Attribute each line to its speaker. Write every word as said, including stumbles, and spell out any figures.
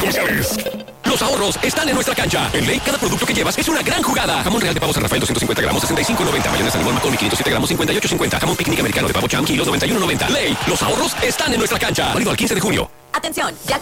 Speaker 1: comerciales.
Speaker 2: Los ahorros están en nuestra cancha. En Ley, cada producto que llevas es una gran jugada. Jamón real de pavo San Rafael doscientos cincuenta gramos, sesenta y cinco noventa. Mayonesa limón McCormick quinientos siete gramos, cincuenta y ocho cincuenta. Jamón picnic americano de pavo Cham, kilos noventa y uno noventa. Ley, los ahorros están en nuestra cancha. Válido al quince de junio.
Speaker 3: Atención, ya